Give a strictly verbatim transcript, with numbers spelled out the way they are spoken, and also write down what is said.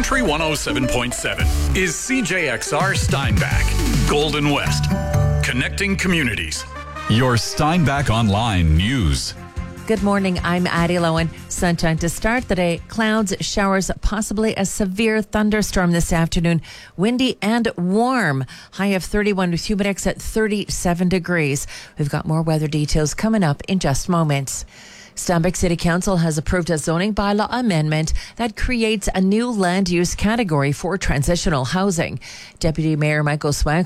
Country one oh seven point seven is C J X R Steinbach, Golden West, connecting communities. Your Steinbach Online News. Good morning, I'm Addie Lowen. Sunshine to start the day. Clouds, showers, possibly a severe thunderstorm this afternoon. Windy and warm. High of thirty-one with humidex at thirty-seven degrees. We've got more weather details coming up in just moments. Steinbach City Council has approved a zoning bylaw amendment that creates a new land use category for transitional housing. Deputy Mayor Michael Swag